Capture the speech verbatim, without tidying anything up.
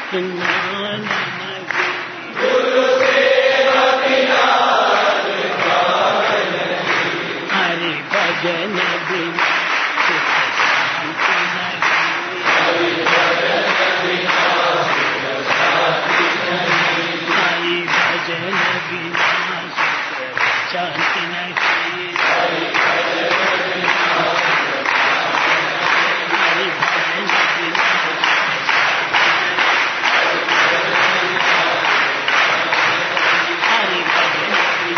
ज्ञान हरि भजन बिना सुख शांति नहीं, हरि भजन बिना सुख शांति नहीं।